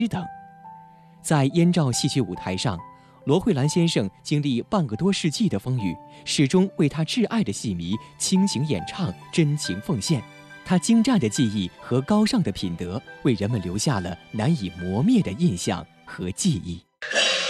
等。在燕赵戏剧舞台上，罗慧兰先生经历半个多世纪的风雨，始终为他挚爱的戏迷倾情演唱、真情奉献。他精湛的技艺和高尚的品德，为人们留下了难以磨灭的印象和记忆。